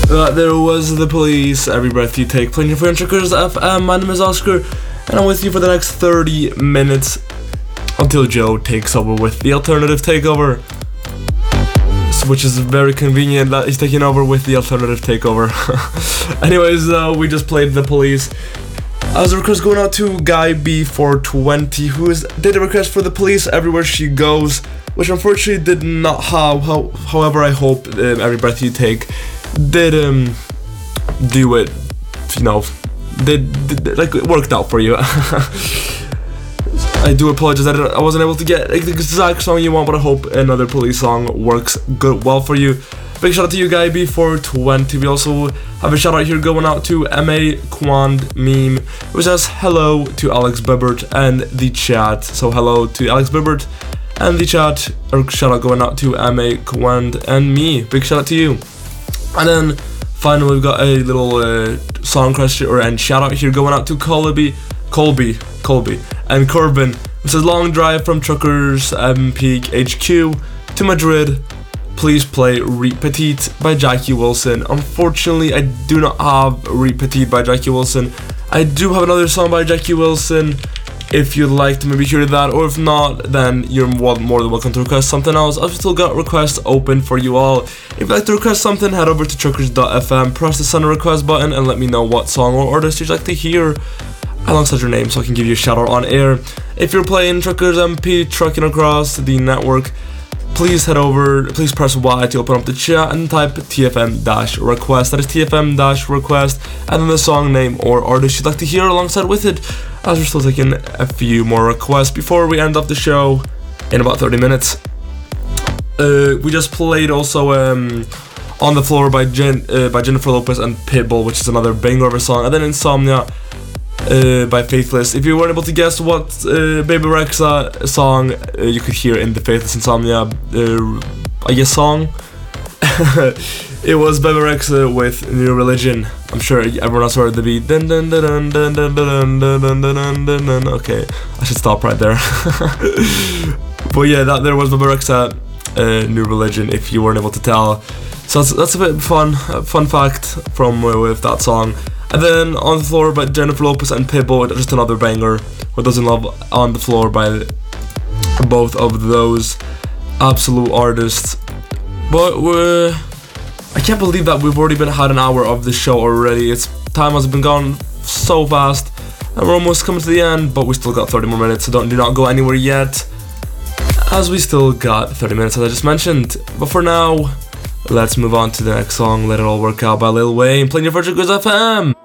There was The Police, Every Breath You Take, playing your favorite Truckers FM. My name is Oscar, and I'm with you for the next 30 minutes until Joe takes over with the alternative takeover, which is very convenient that he's taking over with the alternative takeover. Anyways, we just played The Police. As a request going out to Guy B420, who did a request for The Police, Everywhere She Goes, which unfortunately did not have. However, I hope Every Breath You Take did do it, you know, did like it worked out for you. I do apologize that I wasn't able to get the exact song you want, but I hope another Police song works well for you. Big shout out to you, Guy B420. We also have a shout out here going out to MA Quand Meme, who says hello to Alex Bibbert and the chat. So hello to Alex Bibbert and the chat, or shout out going out to MA Quand and me. Big shout out to you. And then finally we've got a little song question and shout out here going out to Colby and Corbin. It says long drive from Truckers Peak HQ to Madrid. Please play Repetit by Jackie Wilson. Unfortunately, I do not have Repetit by Jackie Wilson. I do have another song by Jackie Wilson. If you'd like to maybe hear that, or if not, then you're more than welcome to request something else. I've still got requests open for you all. If you'd like to request something, head over to truckers.fm, press the send a request button, and let me know what song or artist you'd like to hear alongside your name so I can give you a shout out on air. If you're playing Truckers MP, trucking across the network, please press Y to open up the chat and type TFM-request. That is TFM-request, and then the song name or artist you'd like to hear alongside with it, as we're still taking a few more requests before we end off the show in about 30 minutes. We just played also On the Floor by Jennifer Lopez and Pitbull, which is another banger of a song, and then Insomnia by Faithless. If you weren't able to guess what Baby Rexha song you could hear in the Faithless Insomnia I guess song, it was Baby Rexha with New Religion. I'm sure everyone else heard the beat. Dun, dun, dun, dun, dun, dun, dun, dun, dun, dun, dun, dun. Okay, I should stop right there. But yeah, there was Baby Rexha, New Religion, if you weren't able to tell. So that's a bit fun fact from with that song. And then On the Floor by Jennifer Lopez and Pitbull, just another banger. Who doesn't love On the Floor by both of those absolute artists? But I can't believe that we've already had an hour of the show already. Time has been gone so fast, and we're almost coming to the end. But we still got 30 more minutes, so do not go anywhere yet, as we still got 30 minutes as I just mentioned. But for now, let's move on to the next song, Let It All Work Out by Lil Wayne, playing your Truckers FM.